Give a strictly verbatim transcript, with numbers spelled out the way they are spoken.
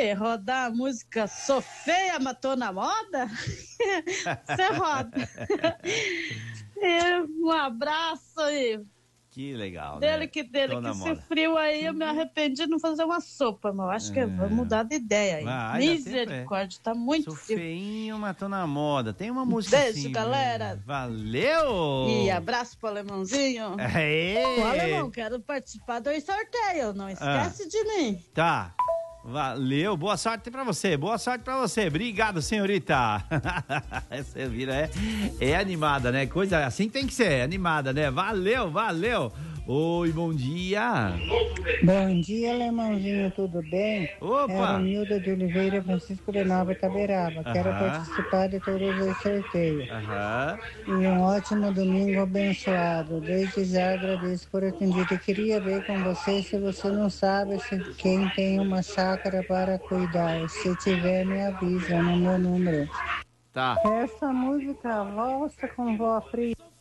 quê? Rodar a música Sou Feia, Matou na Moda? Você roda. E um abraço aí. Que legal, Dele né? que dele, que esse frio aí eu me arrependi de não fazer uma sopa, mas eu acho que é. Vou mudar de ideia aí. Vai, Misericórdia, tá muito Sou frio. feinho, matou na moda. Tem uma música Beijo, assim. galera. Né? Valeu! E abraço pro alemãozinho. Aê! Ô, alemão, quero participar do sorteio, não esquece ah. de mim. Tá. Valeu, boa sorte pra você, boa sorte pra você. Obrigado, senhorita. Você vira, é, é animada, né? Coisa assim tem que ser, animada, né? Valeu, valeu. Oi, bom dia. Bom dia, alemãozinho, tudo bem? Opa. É a Nilda de Oliveira, Francisco de Nova Itaberaba. Uh-huh. Quero participar de todos os sorteios. Uh-huh. E um ótimo domingo abençoado. Desde já agradeço por atender. Eu queria ver com você se você não sabe se quem tem uma chácara para cuidar. Se tiver, me avisa no meu número. Tá. Essa música, Valsa com Vó Fria.